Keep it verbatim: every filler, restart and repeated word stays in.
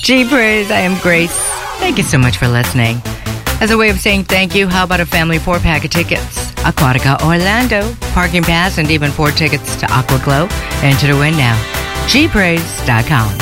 Gee praise, I am Grace. Thank you so much for listening. As a way of saying thank you, how about a family four-pack of tickets? Aquatica Orlando, parking pass, and even four tickets to Aquaglow. Enter to win now. G praise dot com.